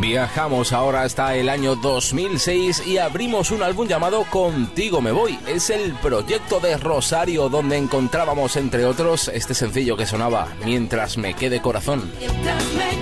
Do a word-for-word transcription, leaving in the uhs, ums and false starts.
Viajamos ahora hasta el año dos mil seis y abrimos un álbum llamado Contigo me voy. Es el proyecto de Rosario, donde encontrábamos, entre otros, este sencillo que sonaba Mientras me quede corazón. Mientras me